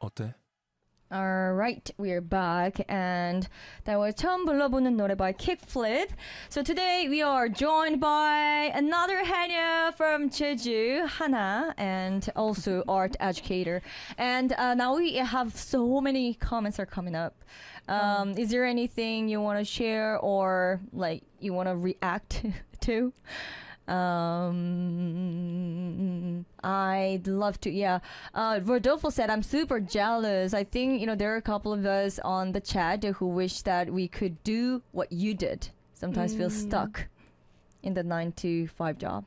어때? Alright, we're back and that was 처음 불러보는 노래 by Kickflip. So today we are joined by another Hanya from Jeju, Hana, and also art educator. And now we have so many comments are coming up. Is there anything you want to share or like you want to react to? I'd love to. Yeah. Rodolfo said, I'm super jealous. I think, there are a couple of us on the chat who wish that we could do what you did. Sometimes feel stuck in the 9 to 5 job.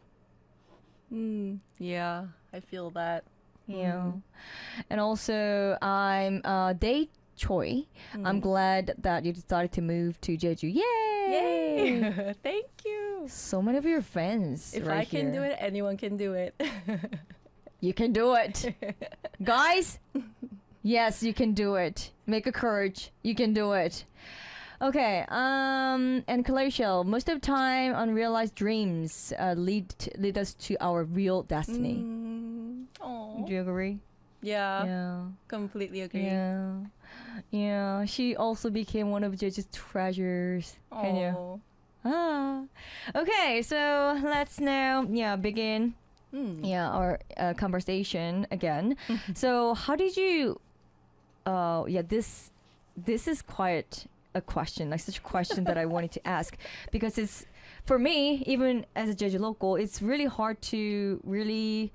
Yeah, I feel that. Yeah. And also, I'm Day Choi. I'm glad that you decided to move to Jeju. Yay! Yay! Thank you. So many of your friends. If right I can here. do it, anyone can do it. You can do it. Guys, yes, you can do it. Make a courage. You can do it. Okay, and Kalashel, most of the time unrealized dreams lead us to our real destiny. Oh. Do you agree? Yeah, Yeah. completely agree. Yeah. Yeah. She also became one of Jeju's treasures. Hanya. Oh. Ah. Okay, so let's now begin our conversation again. So how did you this is quite a question, like such a question that I wanted to ask, because it's, for me, even as a Jeju local, it's really hard to really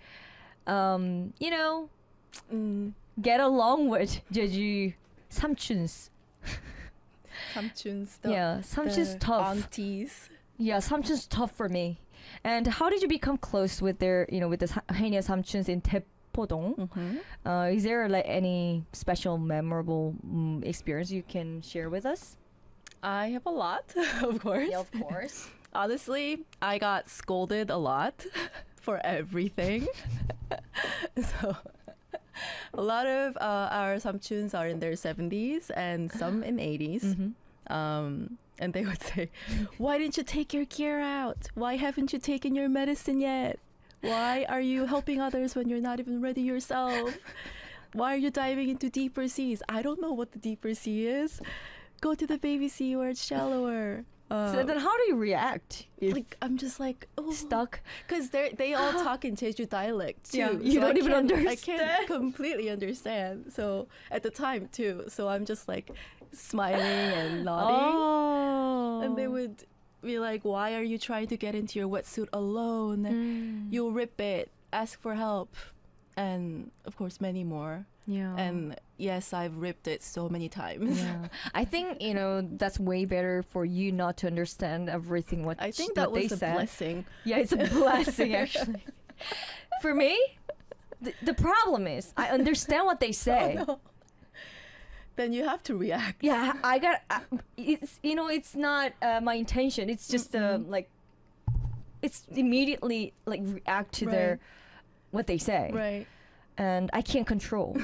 get along with Jeju 삼촌s. Samchun's 삼촌's tough. aunties. Yeah, 삼촌's tough for me. And how did you become close with their, with the Haenyeo 삼촌s in Taepodong? Is there like any special memorable experience you can share with us? I have a lot, of course. Yeah, of course. Honestly, I got scolded a lot for everything. So a lot of our samchuns are in their 70s and some in 80s. And they would say, why didn't you take your gear out? Why haven't you taken your medicine yet? Why are you helping others when you're not even ready yourself? Why are you diving into deeper seas? I don't know what the deeper sea is. Go to the baby sea where it's shallower. So then how do you react? Like, I'm just like, oh. Stuck? Because they all talk in Jeju dialect too. Yeah, you so don't even understand. I can't completely understand. So at the time too. So I'm just like smiling and nodding. Oh. And they would be like, why are you trying to get into your wetsuit alone? You'll rip it. Ask for help. And of course, many more. Yeah. And yes, I've ripped it so many times. Yeah. I think, that's way better for you not to understand everything what I think what that was they a said. blessing. Yeah, it's a blessing actually. For me, the problem is I understand what they say. Oh, no. Then you have to react. Yeah, I got it's not my intention. It's just like it's immediately like react to their what they say. Right. And I can't control.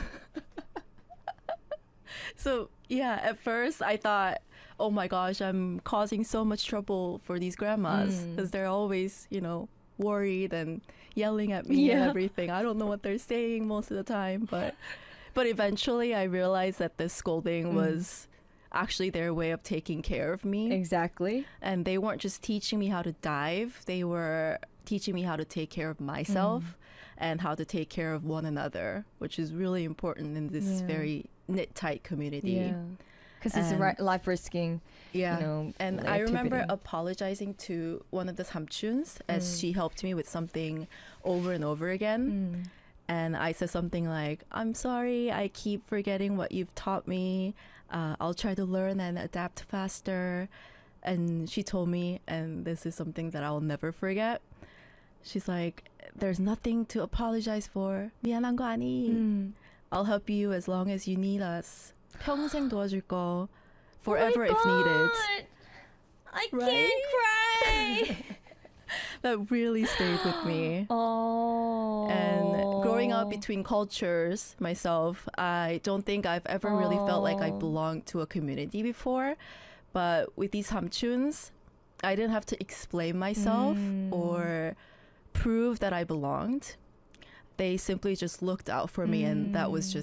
So yeah, at first I thought, oh my gosh, I'm causing so much trouble for these grandmas because they're always, worried and yelling at me and everything. I don't know what they're saying most of the time, but eventually I realized that the scolding was actually their way of taking care of me. Exactly. And they weren't just teaching me how to dive, they were teaching me how to take care of myself and how to take care of one another, which is really important in this very knit tight community. Yeah. Because it's life risking. Yeah. And I remember activity. apologizing to one of the samchuns as she helped me with something over and over again. And I said something like, I'm sorry, I keep forgetting what you've taught me. I'll try to learn and adapt faster. And she told me, and this is something that I'll never forget. She's like, there's nothing to apologize for. 미안한 거 아니. I'll help you as long as you need us. 평생 도와줄 거. Forever if needed. I can't cry. That really stayed with me. Oh. And growing up between cultures myself, I don't think I've ever really felt like I belonged to a community before. But with these hamchuns, I didn't have to explain myself or prove that I belonged. They simply just looked out for me, and that was just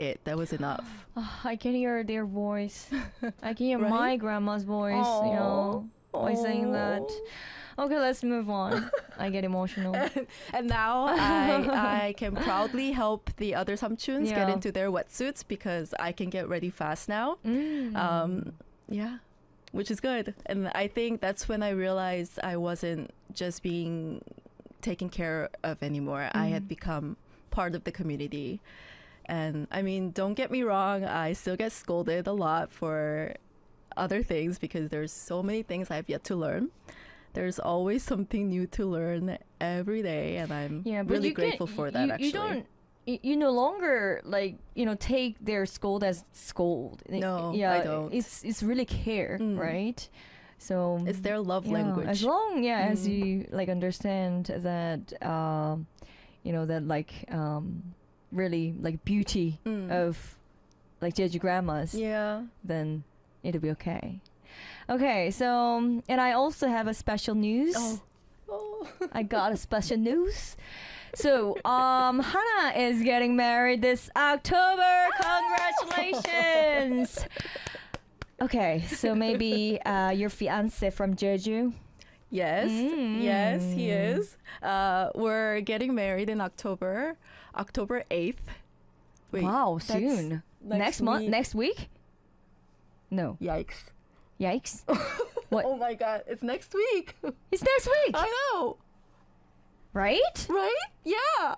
it. That was enough. I can hear their voice. I can hear Right? my grandma's voice, you know, by saying that. Okay, let's move on. I get emotional. And now I can proudly help the other samchuns get Yeah. into their wetsuits because I can get ready fast now. Yeah, which is good. And I think that's when I realized I wasn't just being taken care of anymore. I had become part of the community. And I mean, don't get me wrong, I still get scolded a lot for other things because there's so many things I've yet to learn. There's always something new to learn every day, and I'm Yeah, but really you grateful can, for that. you, Actually, you don't. You no longer like take their scold as scold. No, yeah, I don't. It's really care, right? So it's their love yeah, language. as long as you like understand that that like really like beauty of like Jeju grandmas, Yeah. then it'll be okay. Okay, so and I also have a special news. Oh. I got a special news. So, Hannah is getting married this October. Congratulations! Okay, so maybe your fiance from Jeju. Yes, yes, he is. We're getting married in October 8th. Wait, Wow, that's soon. Next month? week. Next week? No. Yikes. Yikes. What? Oh my god, it's next week. It's next week, I know, right? right? Yeah.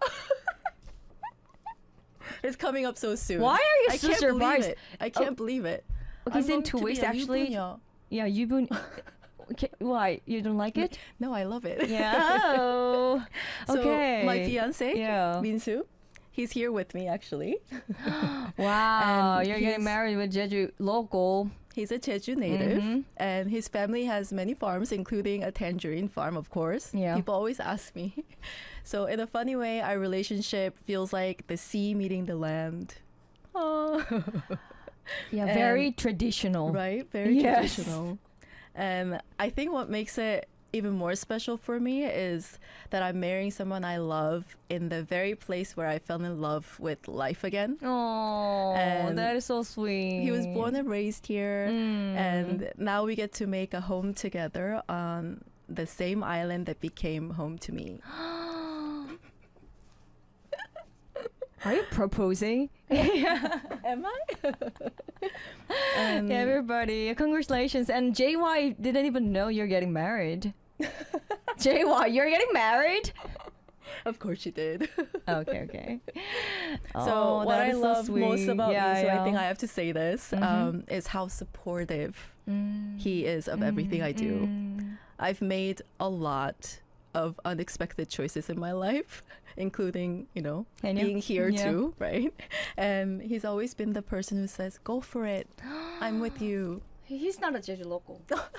It's coming up so soon. Why are you I so can't surprised? believe it. I can't believe it. Okay, it's I'm in going 2 to weeks be a actually. 유부녀. Yeah, Yubun. Okay, why? You don't like it? No, I love it. Yeah. Oh. So Okay. my fiance, Yeah. Minsu, he's here with me actually. Wow, And you're getting he's- married with Jeju local. He's a Jeju native, Mm-hmm. and his family has many farms, including a tangerine farm, of course. Yeah. People always ask me. So in a funny way, our relationship feels like the sea meeting the land. Oh. Yeah, And- very traditional. Right? Very Yes. traditional. And I think what makes it even more special for me is that I'm marrying someone I love in the very place where I fell in love with life again. Oh, And that is so sweet. He was born and raised here, Mm. and now we get to make a home together on the same island that became home to me. Are you proposing? Am I? And Yeah, everybody, congratulations. And JY didn't even know you're getting married. JY, you're getting married? of course you did. Okay, okay. So Oh, what that I is so love most sweet. about Yeah, me, so yeah. I think I have to say this, is how supportive he is of everything I do. I've made a lot of unexpected choices in my life, including, Can you? being here Yeah. too, right? And he's always been the person who says, go for it. I'm with you. He's not a Jeju local.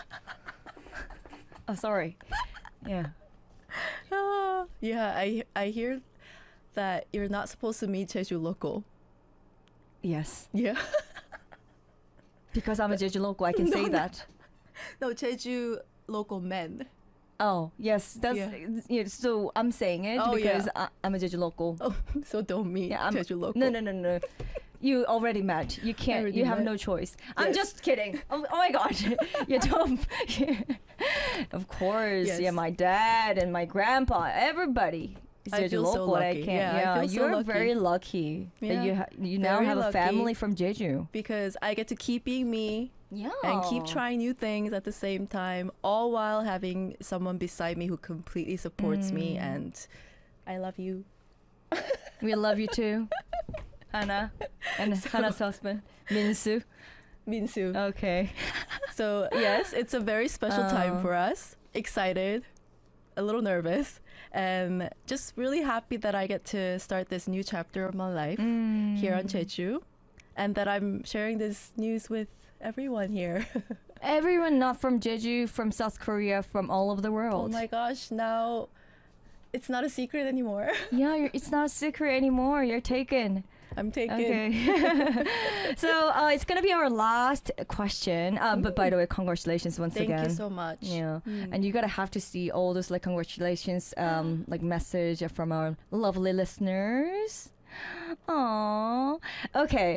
Oh, sorry. Yeah. Yeah, I hear that you're not supposed to meet Jeju local. Yes. Yeah. Because I'm a Jeju local, I can say that. No, Jeju local men. Oh, yes. That's Yeah. so I'm saying it Oh, because yeah. I'm a Jeju local. Oh, so don't meet Yeah, I'm Jeju local. No. You already met. You can't. Already You have met. no choice. I'm Yes. just kidding. Oh my god. You don't. Of course. Yes. Yeah, my dad and my grandpa, everybody is I Jeju feel so local. I lucky. can't. Yeah, I feel so you're lucky. very lucky Yeah, that you now very have a lucky. family from Jeju. Because I get to keep being me Yeah. and keep trying new things at the same time, all while having someone beside me who completely supports me. And I love you. We love you too, Hannah, and Hannah's husband, Minsu. Minsu. Okay. So yes, it's a very special time Oh. for us. Excited, a little nervous, and just really happy that I get to start this new chapter of my life here on Jeju, and that I'm sharing this news with everyone here. Everyone not from Jeju, from South Korea, from all over the Oh world. my gosh, now it's not a secret anymore. Yeah, it's not a secret anymore. You're taken. I'm taken. Okay. So it's gonna be our last question. But by the way, congratulations once Thank again. you so much. Yeah, and you gotta have to see all those like congratulations, like message from our lovely listeners. Aww. Okay.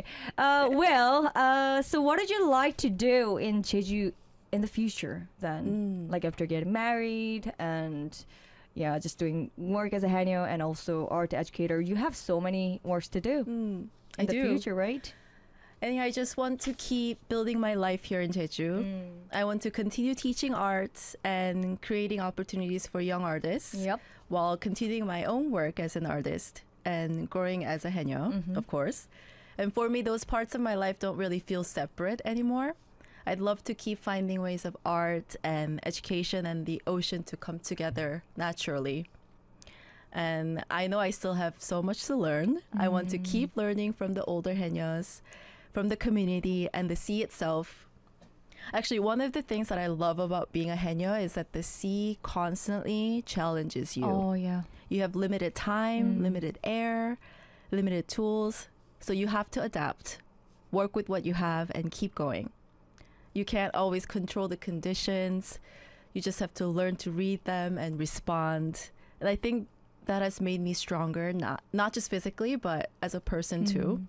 So what did you like to do in Jeju in the future then? Like after getting married and yeah, just doing work as a hanyo and also art educator. You have so many works to do in I the do. future, right? I think I just want to keep building my life here in Jeju. I want to continue teaching art and creating opportunities for young artists Yep. while continuing my own work as an artist and growing as a haenyeo, of course. And for me, those parts of my life don't really feel separate anymore. I'd love to keep finding ways of art and education and the ocean to come together naturally. And I know I still have so much to learn. I want to keep learning from the older haenyeos, from the community and the sea itself. Actually, one of the things that I love about being a haenyeo is that the sea constantly challenges you. Oh yeah. You have limited time, limited air, limited tools. So you have to adapt, work with what you have, and keep going. You can't always control the conditions. You just have to learn to read them and respond. And I think that has made me stronger, not just physically, but as a person too.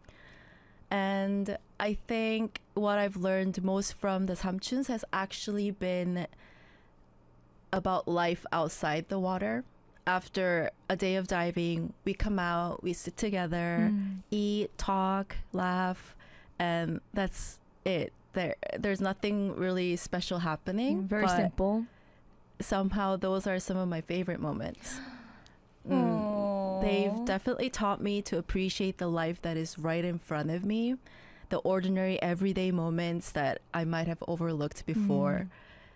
And I think what I've learned most from the Samchuns has actually been about life outside the water. After a day of diving, we come out, we sit together, eat, talk, laugh, and that's it. There's nothing really special happening. Very but simple. somehow those are some of my favorite moments. Aw. They've definitely taught me to appreciate the life that is right in front of me, the ordinary everyday moments that I might have overlooked before.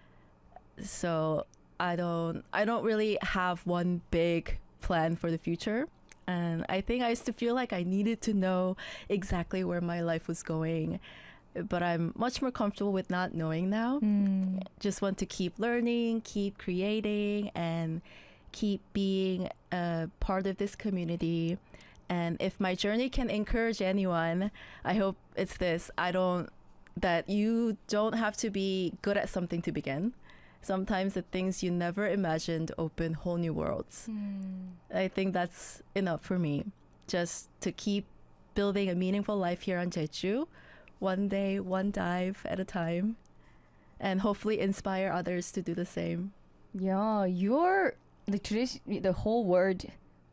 So I don't really have one big plan for the future. And I think I used to feel like I needed to know exactly where my life was going. But I'm much more comfortable with not knowing now. Just want to keep learning, keep creating, and keep being a part of this community. And if my journey can encourage anyone, I hope it's this. That you don't have to be good at something to begin. Sometimes the things you never imagined open whole new worlds. I think that's enough for me. Just to keep building a meaningful life here on Jeju, one day, one dive at a time, and hopefully inspire others to do the same. Yeah, you're the tradition, the whole word,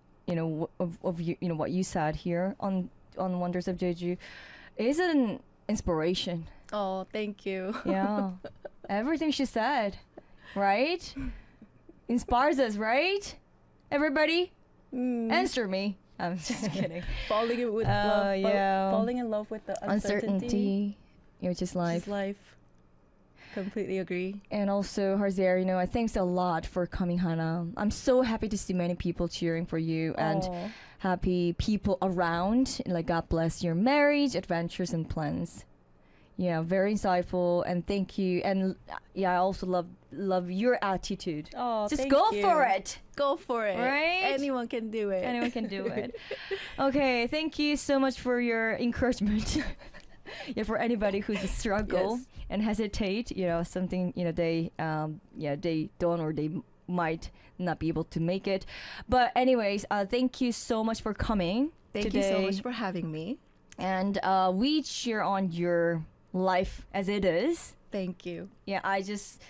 of you, what you said here on Wonders of Jeju, is an inspiration. Oh, thank you. Yeah, everything she said, right, inspires us, right? Everybody, answer me. I'm just kidding. Falling in with love. Yeah. Falling in love with the Uncertainty, just life. Just life. Completely agree. And also, Harzier, I thanks a lot for coming, Hannah. I'm so happy to see many people cheering for you and happy people around. Like, God bless your marriage, adventures, and plans. Yeah, very insightful, and thank you. And yeah, I also love your attitude. Oh, just thank go you. for it. Go for it. Right? Anyone can do it. Anyone can do it. Okay, thank you so much for your encouragement. Yeah, for anybody who's a struggle and hesitate, something, they don't or they might not be able to make it. But anyways, thank you so much for coming Thank today. you so much for having me. And we cheer on your life as it is. Thank you. Yeah, I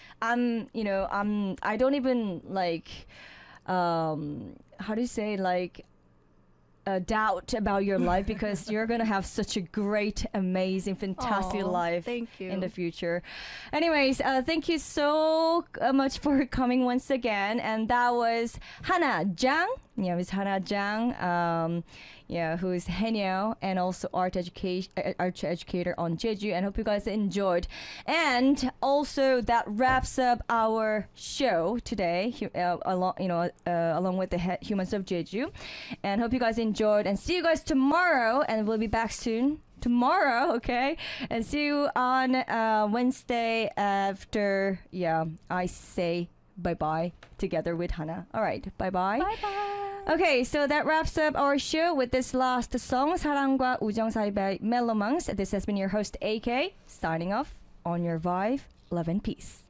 don't even how do you say, doubt about your life because you're gonna have such a great, amazing, fantastic life Thank you. in the future. Anyways, thank you so much for coming once again. And that was Hannah Jang. Yeah, Miss Hannah Jang. Who is haenyeo and also art educator on Jeju. And hope you guys enjoyed. And also that wraps up our show today, along with the Humans of Jeju. And hope you guys enjoyed. And see you guys tomorrow. And we'll be back soon. Tomorrow, okay? And see you on Wednesday after, I say bye-bye together with Hannah. All right, bye-bye. Bye-bye. Okay, so that wraps up our show with this last song, 사랑과 우정 사이 by Melomonks. This has been your host, AK, signing off on your vibe. Love and peace.